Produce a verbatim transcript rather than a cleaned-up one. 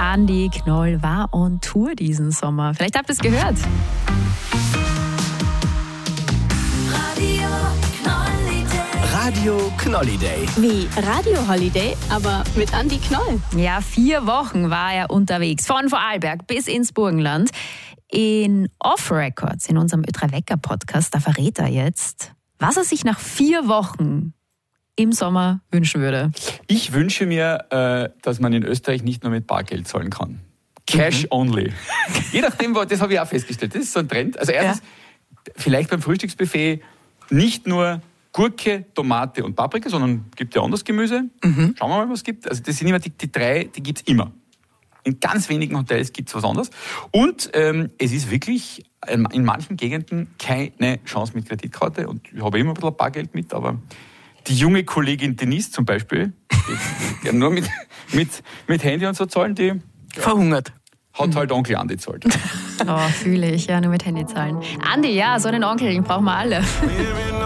Andi Knoll war on Tour diesen Sommer. Vielleicht habt ihr es gehört. Radio Knolliday. Wie Radio Holiday, aber mit Andi Knoll. Ja, vier Wochen war er unterwegs, von Vorarlberg bis ins Burgenland. In Off Records, in unserem Ö drei Wecker Podcast, da verrät er jetzt, was er sich nach vier Wochen im Sommer wünschen würde. Ich wünsche mir, äh, dass man in Österreich nicht nur mit Bargeld zahlen kann. Cash mhm. only. Je nachdem, das habe ich auch festgestellt. Das ist so ein Trend. Also erstens, ja. vielleicht beim Frühstücksbuffet nicht nur Gurke, Tomate und Paprika, sondern gibt ja anderes Gemüse. Mhm. Schauen wir mal, was es gibt. Also das sind immer die, die drei, die gibt es immer. In ganz wenigen Hotels gibt es was anderes. Und ähm, es ist wirklich in manchen Gegenden keine Chance mit Kreditkarte. Und ich habe immer ein bisschen Bargeld mit, aber die junge Kollegin Denise zum Beispiel, die, die nur mit, mit, mit Handy und so zahlen, die ja, verhungert. Hat halt Onkel Andi zahlt. Oh, fühle ich, ja, nur mit Handy zahlen. Andi, ja, so einen Onkel brauchen wir alle.